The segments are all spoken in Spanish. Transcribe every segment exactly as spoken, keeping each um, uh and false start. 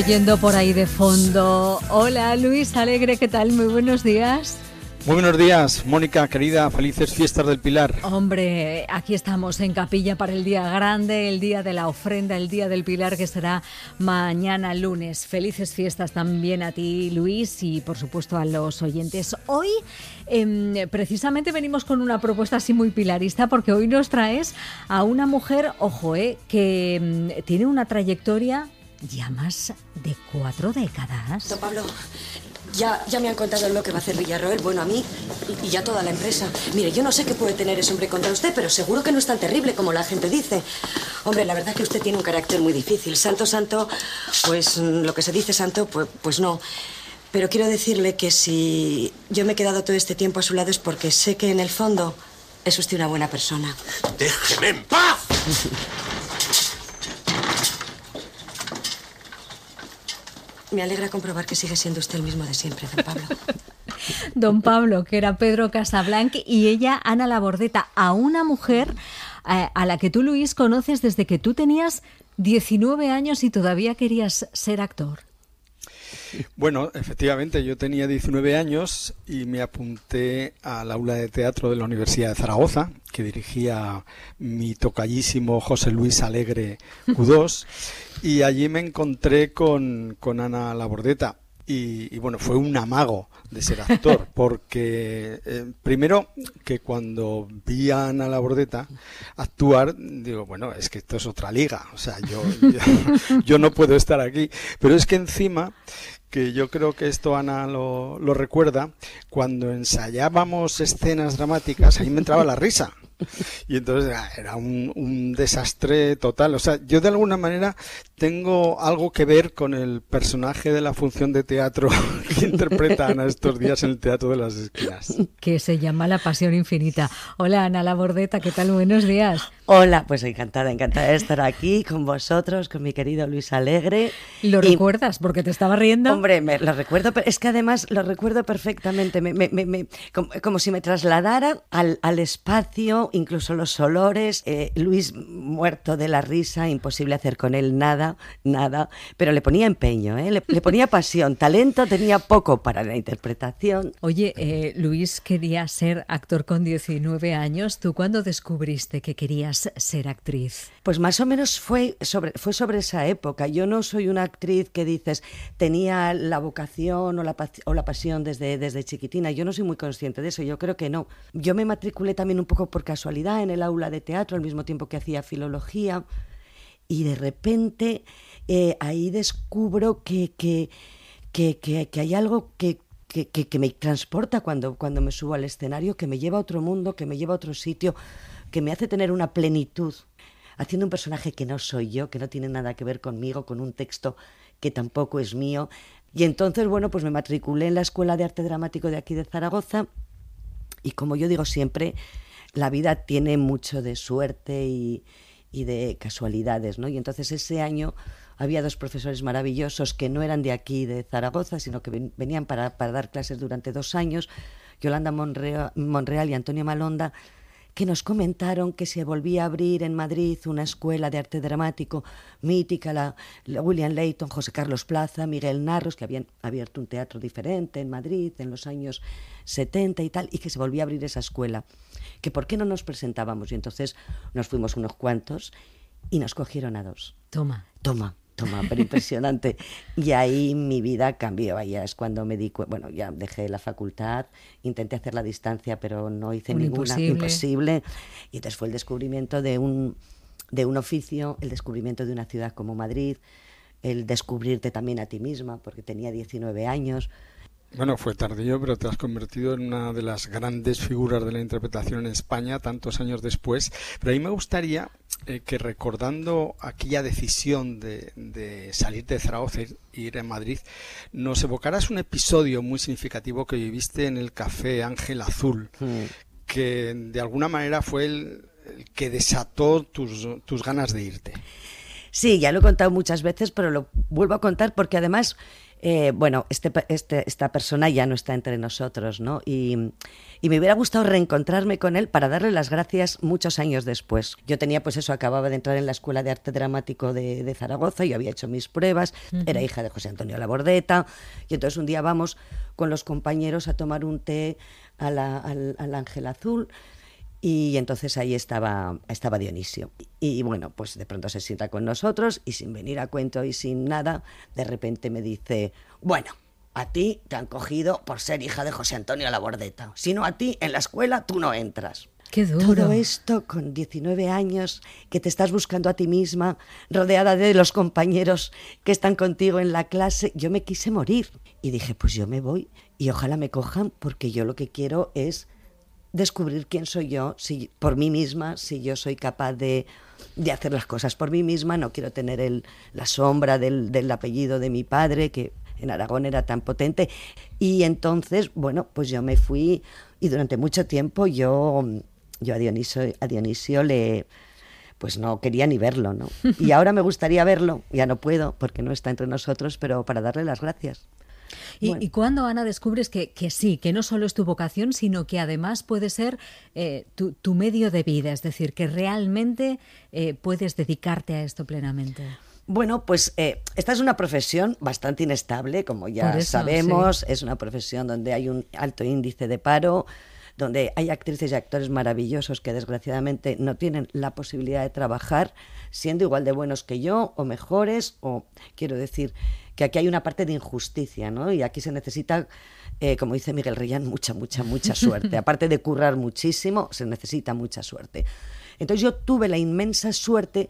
Yendo por ahí de fondo. Hola Luis Alegre, ¿qué tal? Muy buenos días. Muy buenos días, Mónica, querida, felices fiestas del Pilar. Hombre, aquí estamos en capilla para el día grande, el día de la ofrenda, el día del Pilar, que será mañana lunes. Felices fiestas también a ti, Luis, y por supuesto a los oyentes. Hoy eh, precisamente venimos con una propuesta así muy pilarista, porque hoy nos traes a una mujer, ojo, eh, que eh, tiene una trayectoria ya más de cuatro décadas. Don Pablo, ya, ya me han contado lo que va a hacer Villarroel, bueno, a mí y, y ya toda la empresa. Mire, yo no sé qué puede tener ese hombre contra usted, pero seguro que no es tan terrible como la gente dice. Hombre, la verdad que usted tiene un carácter muy difícil. Santo, santo, pues lo que se dice santo, pues, pues no. Pero quiero decirle que si yo me he quedado todo este tiempo a su lado es porque sé que en el fondo es usted una buena persona. ¡Déjeme en paz! Me alegra comprobar que sigue siendo usted el mismo de siempre, don Pablo. Don Pablo, que era Pedro Casablanc, y ella, Ana Labordeta, a una mujer eh, a la que tú, Luis, conoces desde que tú tenías diecinueve años y todavía querías ser actor. Bueno, efectivamente, yo tenía diecinueve años y me apunté al aula de teatro de la Universidad de Zaragoza, que dirigía mi tocallísimo José Luis Alegre Q dos, y allí me encontré con, con Ana Labordeta. Y, y bueno, fue un amago de ser actor, porque eh, primero que cuando vi a Ana Labordeta actuar, digo, bueno, es que esto es otra liga, o sea, yo, yo, yo no puedo estar aquí, pero es que encima, que yo creo que esto Ana lo, lo recuerda, cuando ensayábamos escenas dramáticas, ahí me entraba la risa. Y entonces era un, un desastre total. O sea, yo de alguna manera tengo algo que ver con el personaje de la función de teatro que interpreta Ana estos días en el Teatro de las Esquinas. Que se llama La Pasión Infinita. Hola, Ana Labordeta, ¿qué tal? Buenos días. Hola, pues encantada, encantada de estar aquí con vosotros, con mi querido Luis Alegre. ¿Lo y, recuerdas? Porque te estaba riendo. Hombre, me, lo recuerdo, es que además lo recuerdo perfectamente, me, me, me, me, como, como si me trasladara al, al espacio, incluso los olores, eh, Luis muerto de la risa, imposible hacer con él nada, nada, pero le ponía empeño, ¿eh? le, le ponía pasión, talento tenía poco para la interpretación. Oye, eh, Luis quería ser actor con diecinueve años. ¿Tú cuándo descubriste que querías ser actriz? Pues más o menos fue sobre, fue sobre esa época. Yo no soy una actriz que dices tenía la vocación o la, o la pasión desde, desde chiquitina. Yo no soy muy consciente de eso, yo creo que no. Yo me matriculé también un poco por casualidad en el aula de teatro al mismo tiempo que hacía filología y de repente eh, ahí descubro que, que, que, que, que hay algo que Que, que, que me transporta cuando, cuando me subo al escenario, que me lleva a otro mundo, que me lleva a otro sitio, que me hace tener una plenitud, haciendo un personaje que no soy yo, que no tiene nada que ver conmigo, con un texto que tampoco es mío. Y entonces, bueno, pues me matriculé en la Escuela de Arte Dramático de aquí de Zaragoza y como yo digo siempre, la vida tiene mucho de suerte y, y de casualidades, ¿no? Y entonces ese año había dos profesores maravillosos que no eran de aquí, de Zaragoza, sino que venían para, para dar clases durante dos años, Yolanda Monreal, Monreal y Antonio Malonda, que nos comentaron que se volvía a abrir en Madrid una escuela de arte dramático mítica, la, la William Layton, José Carlos Plaza, Miguel Narros, que habían abierto un teatro diferente en Madrid en los años setenta y tal, y que se volvía a abrir esa escuela, que por qué no nos presentábamos. Y entonces nos fuimos unos cuantos y nos cogieron a dos. Toma. Toma. Toma, pero impresionante. Y ahí mi vida cambió. Ahí es cuando me di cuenta, bueno, ya dejé la facultad, intenté hacer la distancia, pero no hice un ninguna, imposible. imposible. Y entonces fue el descubrimiento de un, de un oficio, el descubrimiento de una ciudad como Madrid, el descubrirte también a ti misma, porque tenía diecinueve años. Bueno, fue tardío, pero te has convertido en una de las grandes figuras de la interpretación en España tantos años después. Pero a mí me gustaría eh, que recordando aquella decisión de, de salir de Zaragoza e ir a Madrid, nos evocaras un episodio muy significativo que viviste en el Café Ángel Azul, mm. que de alguna manera fue el, el que desató tus, tus ganas de irte. Sí, ya lo he contado muchas veces, pero lo vuelvo a contar porque además Eh, bueno, este, este, esta persona ya no está entre nosotros, ¿no? Y, y me hubiera gustado reencontrarme con él para darle las gracias muchos años después. Yo tenía, pues eso, acababa de entrar en la Escuela de Arte Dramático de, de Zaragoza, yo había hecho mis pruebas, uh-huh. Era hija de José Antonio Labordeta, y entonces un día vamos con los compañeros a tomar un té a la, al, al Ángel Azul, y entonces ahí estaba, estaba Dionisio. Y, y bueno, pues de pronto se sienta con nosotros y sin venir a cuento y sin nada, de repente me dice, bueno, a ti te han cogido por ser hija de José Antonio Labordeta. Si no, a ti en la escuela tú no entras. ¡Qué duro! Todo esto con diecinueve años, que te estás buscando a ti misma, rodeada de los compañeros que están contigo en la clase. Yo me quise morir. Y dije, pues yo me voy y ojalá me cojan, porque yo lo que quiero es descubrir quién soy yo, si por mí misma, si yo soy capaz de, de hacer las cosas por mí misma. No quiero tener el, la sombra del, del apellido de mi padre, que en Aragón era tan potente. Y entonces, bueno, pues yo me fui y durante mucho tiempo yo, yo a Dionisio, a Dionisio le... pues no quería ni verlo, ¿no? Y ahora me gustaría verlo, ya no puedo porque no está entre nosotros, pero para darle las gracias. ¿Y, bueno. ¿y cuándo, Ana, descubres que, que sí, que no solo es tu vocación, sino que además puede ser eh, tu, tu medio de vida? Es decir, que realmente eh, puedes dedicarte a esto plenamente. Bueno, pues eh, esta es una profesión bastante inestable, como ya eso, sabemos. Sí. Es una profesión donde hay un alto índice de paro, donde hay actrices y actores maravillosos que desgraciadamente no tienen la posibilidad de trabajar, siendo igual de buenos que yo o mejores, o quiero decir que aquí hay una parte de injusticia, ¿no? Y aquí se necesita, eh, como dice Miguel Reyán, mucha, mucha, mucha suerte. Aparte de currar muchísimo, se necesita mucha suerte. Entonces yo tuve la inmensa suerte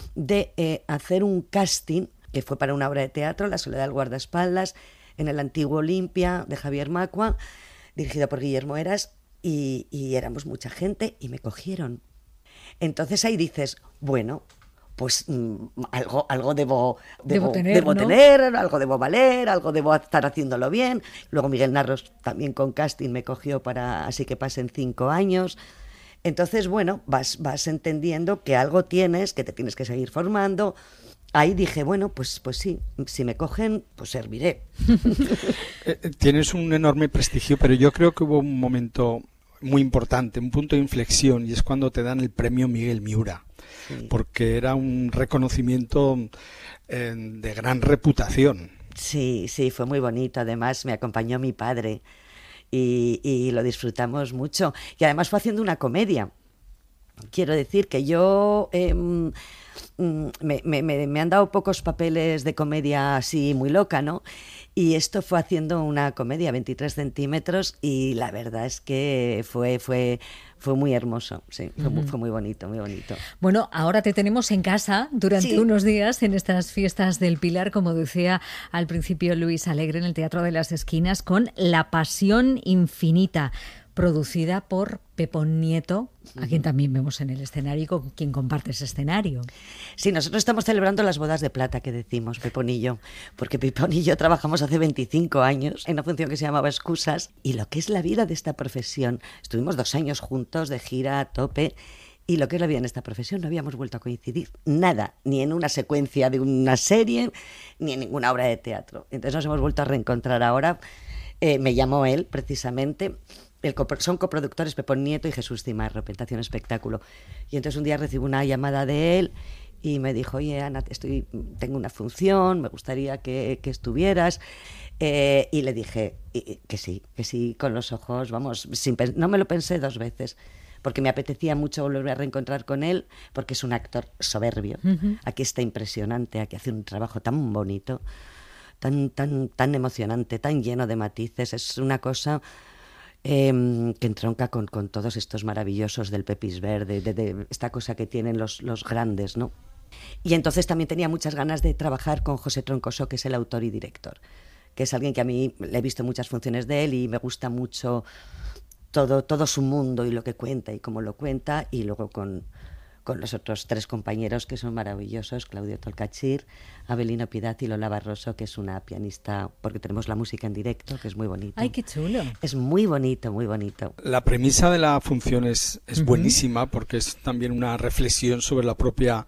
de eh, hacer un casting que fue para una obra de teatro, La soledad del guardaespaldas, en el antiguo Olimpia, de Javier Macua, dirigido por Guillermo Heras, y, y éramos mucha gente y me cogieron. Entonces ahí dices, bueno, pues mmm, algo, algo debo, debo, debo, tener, debo ¿no? tener, algo debo valer, algo debo estar haciéndolo bien. Luego Miguel Narros también con casting me cogió para Así que pasen cinco años. Entonces, bueno, vas, vas entendiendo que algo tienes, que te tienes que seguir formando. Ahí dije, bueno, pues, pues sí, si me cogen, pues serviré. Tienes un enorme prestigio, pero yo creo que hubo un momento muy importante, un punto de inflexión, y es cuando te dan el premio Miguel Miura. Sí. Porque era un reconocimiento eh, de gran reputación. Sí, sí, fue muy bonito. Además, me acompañó mi padre y, y lo disfrutamos mucho. Y además fue haciendo una comedia. Quiero decir que yo... Eh, me, me, me han dado pocos papeles de comedia así muy loca, ¿no? Y esto fue haciendo una comedia, veintitrés centímetros, y la verdad es que fue, fue, fue muy hermoso, sí, fue, uh-huh. fue muy bonito, muy bonito. Bueno, ahora te tenemos en casa durante sí. unos días en estas fiestas del Pilar, como decía al principio Luis Alegre, en el Teatro de las Esquinas, con La Pasión Infinita, producida por Pepón Nieto, a quien también vemos en el escenario y con quien comparte ese escenario. Sí, nosotros estamos celebrando las bodas de plata que decimos, Pepón y yo, porque Pepón y yo trabajamos hace veinticinco años en una función que se llamaba Excusas, y lo que es la vida de esta profesión, estuvimos dos años juntos de gira a tope, y lo que es la vida en esta profesión no habíamos vuelto a coincidir, nada, ni en una secuencia de una serie, ni en ninguna obra de teatro. Entonces nos hemos vuelto a reencontrar ahora, eh, me llamó él precisamente. El copro- son coproductores Pepón Nieto y Jesús Cimarro, Pentación Espectáculo. Y entonces un día recibo una llamada de él y me dijo, oye, Ana, estoy, tengo una función, me gustaría que, que estuvieras. Eh, y le dije y, que sí, que sí, con los ojos, vamos, sin, no me lo pensé dos veces, porque me apetecía mucho volver a reencontrar con él, porque es un actor soberbio. Uh-huh. Aquí está impresionante, aquí hace un trabajo tan bonito, tan, tan, tan emocionante, tan lleno de matices. Es una cosa... Eh, que entronca con, con todos estos maravillosos del Pepis Verde, de, de, de esta cosa que tienen los, los grandes, ¿no? Y entonces también tenía muchas ganas de trabajar con José Troncoso, que es el autor y director, que es alguien que a mí le he visto muchas funciones de él y me gusta mucho todo, todo su mundo y lo que cuenta y cómo lo cuenta, y luego con, con los otros tres compañeros que son maravillosos, Claudio Tolcachir, Abelino Piedad y Lola Barroso, que es una pianista, porque tenemos la música en directo, que es muy bonito. ¡Ay, qué chulo! Es muy bonito, muy bonito. La premisa de la función es, es uh-huh. buenísima, porque es también una reflexión sobre la propia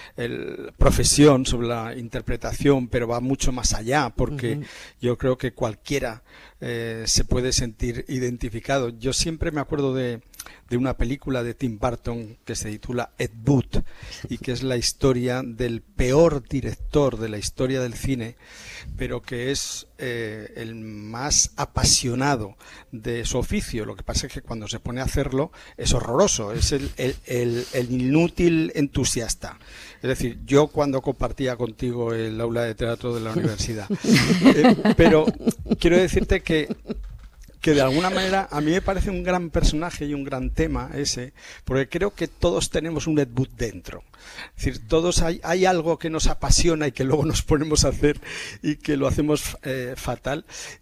el, profesión, sobre la interpretación, pero va mucho más allá, porque uh-huh. yo creo que cualquiera eh, se puede sentir identificado. Yo siempre me acuerdo de, de una película de Tim Burton que se titula Ed Wood, y que es la historia del peor director de la historia del cine, pero que es eh, el más apasionado de su oficio. Lo que pasa es que cuando se pone a hacerlo es horroroso, es el, el, el, el inútil entusiasta. Es decir, yo cuando compartía contigo el aula de teatro de la universidad, eh, pero quiero decirte que que de alguna manera a mí me parece un gran personaje y un gran tema ese, porque creo que todos tenemos un Ed Wood dentro. Es decir, todos hay, hay algo que nos apasiona y que luego nos ponemos a hacer y que lo hacemos eh, fatal,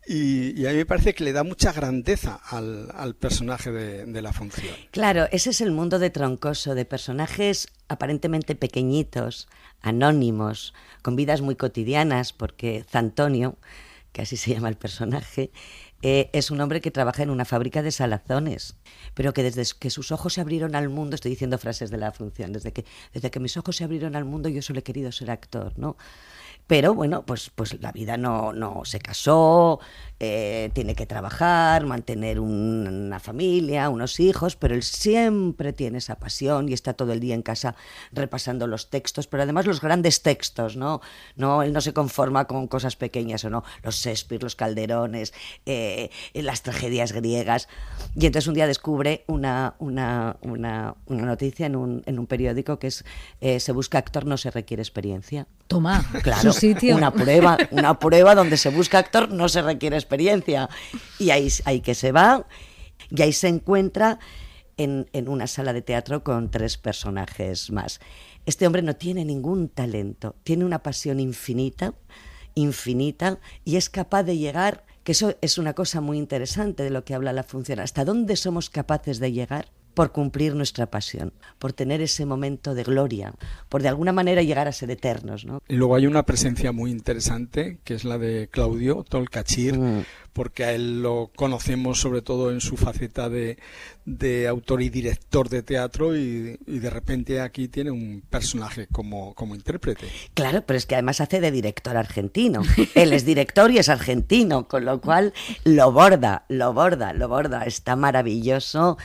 y, y a mí me parece que le da mucha grandeza al, al personaje de, de la función. Claro, ese es el mundo de Troncoso, de personajes aparentemente pequeñitos, anónimos, con vidas muy cotidianas, porque Zantonio, que así se llama el personaje, Eh, es un hombre que trabaja en una fábrica de salazones, pero que desde que sus ojos se abrieron al mundo, estoy diciendo frases de la función, desde que, desde que mis ojos se abrieron al mundo yo solo he querido ser actor, ¿no? Pero bueno, pues, pues la vida no, no se casó, eh, tiene que trabajar, mantener un, una familia, unos hijos, pero él siempre tiene esa pasión y está todo el día en casa repasando los textos, pero además los grandes textos, ¿no? No, él no se conforma con cosas pequeñas, o no, los Shakespeare, los Calderones, eh, las tragedias griegas. Y entonces un día descubre una, una, una, una noticia en un, en un periódico que es eh, se busca actor, no se requiere experiencia. Toma, claro, su sitio. Una prueba, una prueba donde se busca actor, no se requiere experiencia. Y ahí, ahí que se va, y ahí se encuentra en, en una sala de teatro con tres personajes más. Este hombre no tiene ningún talento, tiene una pasión infinita, infinita, y es capaz de llegar, que eso es una cosa muy interesante de lo que habla la función, hasta dónde somos capaces de llegar por cumplir nuestra pasión, por tener ese momento de gloria, por de alguna manera llegar a ser eternos, ¿no? Y luego hay una presencia muy interesante, que es la de Claudio Tolcachir, mm. porque a él lo conocemos sobre todo en su faceta de, de autor y director de teatro, y, y de repente aquí tiene un personaje como, como intérprete. Claro, pero es que además hace de director argentino. Él es director y es argentino, con lo cual lo borda, lo borda, lo borda. Está maravilloso.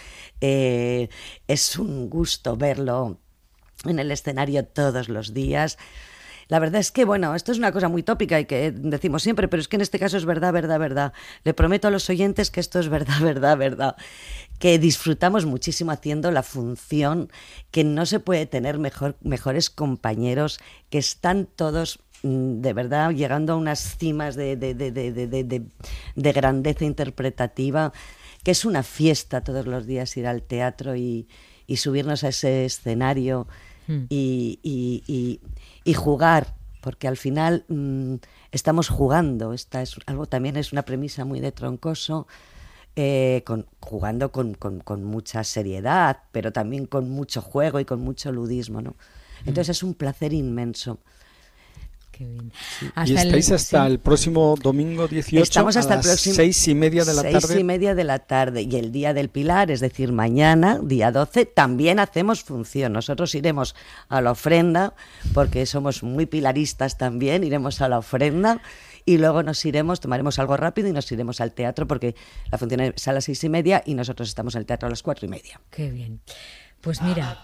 Eh, es un gusto verlo en el escenario todos los días. La verdad es que, bueno, esto es una cosa muy tópica y que decimos siempre, pero es que en este caso es verdad, verdad, verdad. Le prometo a los oyentes que esto es verdad, verdad, verdad. Que disfrutamos muchísimo haciendo la función, que no se puede tener mejor, mejores compañeros, que están todos de verdad llegando a unas cimas de, de, de, de, de, de, de grandeza interpretativa, que es una fiesta todos los días ir al teatro y, y subirnos a ese escenario mm. y, y, y, y jugar, porque al final mmm, estamos jugando. Esta es algo, también es una premisa muy de Troncoso, eh, con, jugando con, con, con mucha seriedad, pero también con mucho juego y con mucho ludismo, ¿no? Entonces mm. es un placer inmenso. Qué bien. Hasta y estáis el, hasta sí. el próximo domingo dieciocho. Estamos hasta a el próximo, las seis y media de la seis tarde. Seis y media de la tarde. Y el día del Pilar, es decir, mañana, día doce, también hacemos función. Nosotros iremos a la ofrenda, porque somos muy pilaristas también, iremos a la ofrenda y luego nos iremos, tomaremos algo rápido y nos iremos al teatro, porque la función es a las seis y media y nosotros estamos en el teatro a las cuatro y media. Qué bien. Pues mira...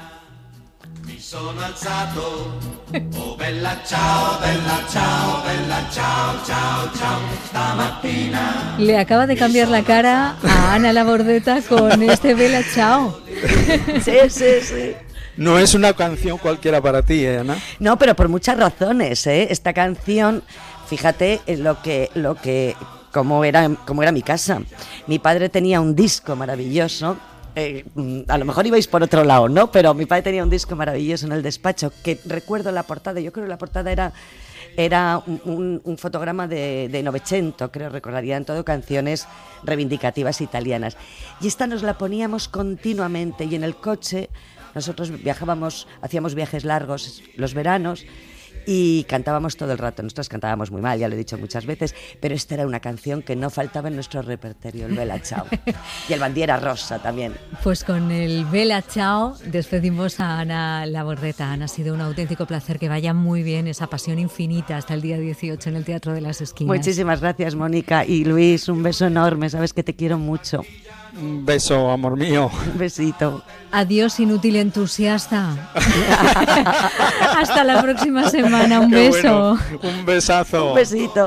Mi sono alzato, oh bella ciao, bella ciao, bella ciao, ciao, ciao, stamattina. Le acaba de cambiar la cara a Ana Labordeta con este bella ciao. Sí, sí, sí. No es una canción cualquiera para ti, ¿eh, Ana? No, pero por muchas razones, ¿eh? Esta canción, fíjate lo que, lo que, cómo era, cómo era mi casa. Mi padre tenía un disco maravilloso. Eh, a lo mejor ibais por otro lado, ¿no? Pero mi padre tenía un disco maravilloso en el despacho, que recuerdo la portada, yo creo que la portada era, era un, un, un fotograma de, de Novecento, creo, recordarían todo canciones reivindicativas italianas. Y esta nos la poníamos continuamente, y en el coche Nosotros viajábamos, hacíamos viajes largos los veranos y cantábamos todo el rato. Nosotros cantábamos muy mal, ya lo he dicho muchas veces, pero esta era una canción que no faltaba en nuestro repertorio, el Bella Ciao. Y el Bandiera Rosa también. Pues con el Bella Ciao despedimos a Ana Labordeta. Ana, ha sido un auténtico placer, que vaya muy bien esa Pasión Infinita hasta el día dieciocho en el Teatro de las Esquinas. Muchísimas gracias, Mónica. Y Luis, un beso enorme, sabes que te quiero mucho. Un beso, amor mío. Un besito. Adiós, inútil entusiasta. Hasta la próxima semana. Un Qué beso. Bueno. Un besazo. Un besito.